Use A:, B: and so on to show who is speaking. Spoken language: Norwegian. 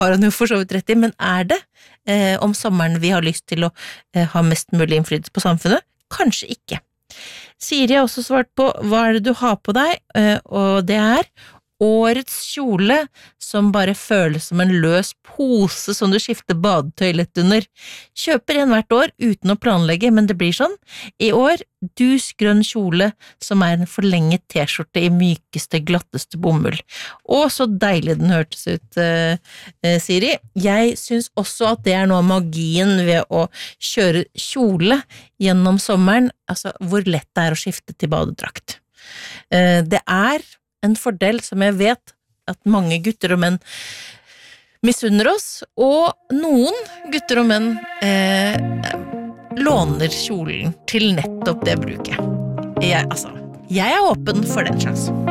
A: har han jo for så vidt rett i, men det om sommeren vi har lyst til å ha mest mulig innflytelse på samfunnet? Kanskje ikke. Siri har også svart på hva det du har på deg, og det årets kjole som bare føles som en løs pose som du skifter badetøy lett under. Kjøper en hvert år uten å planlegge, men det blir sånn. I år, dus grønn kjole som en forlenget t-skjorte i mykeste, glatteste bomull. Å, så deilig den hørtes ut, Siri. Jeg synes også at det noe av magien ved å kjøre kjole gjennom sommeren, altså hvor lett det å skifte til badedrakt. Det en fordel som jeg vet at mange gutter og menn misunner oss, og noen gutter og menn låner kjolen til nettopp det bruket. Jeg åpen for den slags.